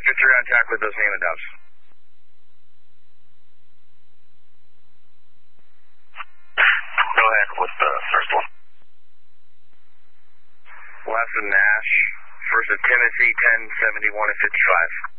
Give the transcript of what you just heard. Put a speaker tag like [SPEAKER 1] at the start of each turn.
[SPEAKER 1] Sector 3 on track with those name and dubs.
[SPEAKER 2] Go ahead with the first one.
[SPEAKER 1] Last of Nash, first of Timothy, 1071 and 55.